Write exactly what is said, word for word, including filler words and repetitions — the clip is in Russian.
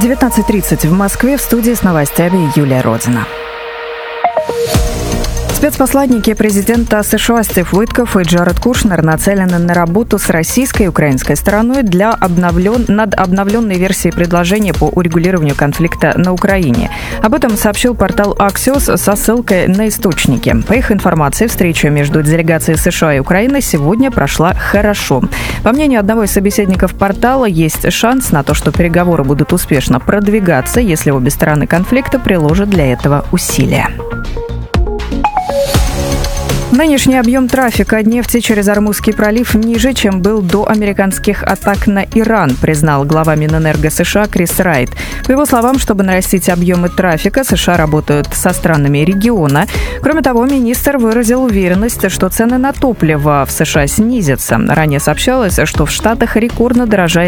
девятнадцать тридцать в Москве, в студии с новостями Юлия Родина. Спецпосланники президента США Стив Уитков и Джаред Кушнер нацелены на работу с российской и украинской стороной для обновлен... над обновленной версией предложения по урегулированию конфликта на Украине. Об этом сообщил портал Axios со ссылкой на источники. По их информации, встреча между делегацией США и Украины сегодня прошла хорошо. По мнению одного из собеседников портала, есть шанс на то, что переговоры будут успешно продвигаться, если обе стороны конфликта приложат для этого усилия. Нынешний объем трафика нефти через Ормузский пролив ниже, чем был до американских атак на Иран, признал глава Минэнерго США Крис Райт. По его словам, чтобы нарастить объемы трафика, США работают со странами региона. Кроме того, министр выразил уверенность, что цены на топливо в США снизятся. Ранее сообщалось, что в Штатах рекордно дорожает